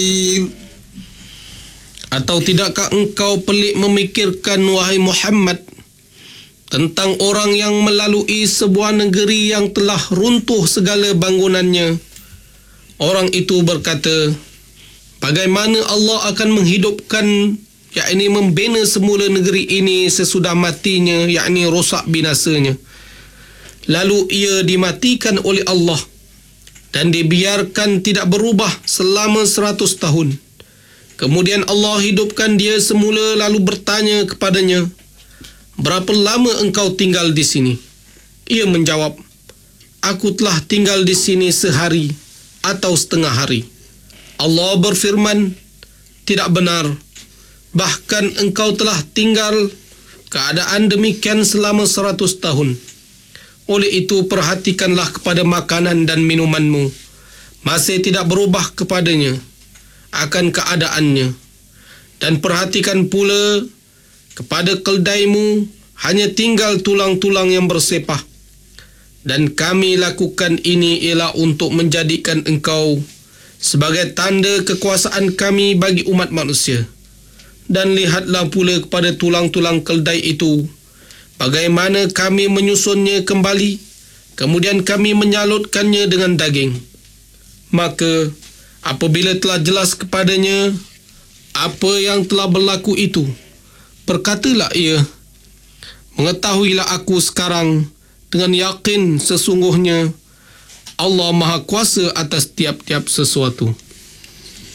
Atau tidakkah engkau pelik memikirkan, wahai Muhammad, tentang orang yang melalui sebuah negeri yang telah runtuh segala bangunannya? Orang itu berkata, bagaimana Allah akan menghidupkan, yakni membina semula negeri ini sesudah matinya, yakni rosak binasanya. Lalu ia dimatikan oleh Allah dan dibiarkan tidak berubah selama 100 tahun. Kemudian Allah hidupkan dia semula lalu bertanya kepadanya, berapa lama engkau tinggal di sini? Ia menjawab, aku telah tinggal di sini sehari atau setengah hari. Allah berfirman, tidak benar. Bahkan engkau telah tinggal keadaan demikian selama 100 tahun. Oleh itu perhatikanlah kepada makanan dan minumanmu. Masih tidak berubah kepadanya akan keadaannya. Dan perhatikan pula kepada keldaimu, hanya tinggal tulang-tulang yang bersepah. Dan kami lakukan ini ialah untuk menjadikan engkau sebagai tanda kekuasaan kami bagi umat manusia. Dan lihatlah pula kepada tulang-tulang keldai itu, bagaimana kami menyusunnya kembali, kemudian kami menyalutkannya dengan daging. Maka apabila telah jelas kepadanya apa yang telah berlaku itu, berkatalah ia, mengetahuilah aku sekarang dengan yakin sesungguhnya Allah Maha Kuasa atas tiap-tiap sesuatu.